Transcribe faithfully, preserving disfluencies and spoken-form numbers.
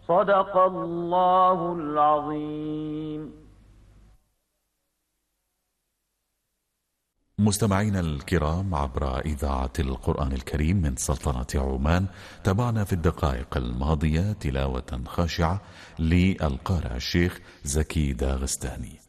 صدق الله العظيم. مستمعينا الكرام، عبر إذاعة القرآن الكريم من سلطنة عمان، تابعنا في الدقائق الماضية تلاوة خاشعة للقارئ الشيخ زكي داغستاني.